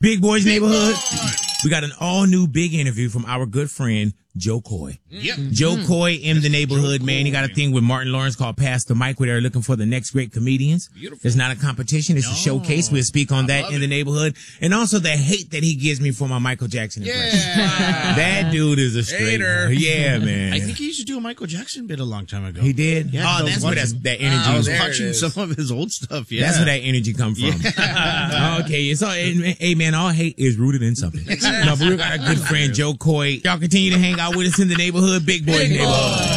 Big Boys Neighborhood. We got an all-new big interview from our good friend, Joe Coy. Yep. Joe Coy in the neighborhood, man. He got a thing with Martin Lawrence called Pass the Mic, where they're looking for the next great comedians. Beautiful. It's not a competition. It's a showcase. We'll speak on that in the neighborhood. And also the hate that he gives me for my Michael Jackson impression. Yeah. That dude is a straight Hater. Yeah, man. I think he used to do a Michael Jackson bit a long time ago. He did? Yeah, Oh, that's where that energy I was is. watching some of his old stuff. Yeah. That's where that energy come from. Okay, it's all, hey man, all hate is rooted in something. No, but we got a good friend, Joe Coy. Y'all continue to hang out with us in the neighborhood, Big Boys Neighborhood.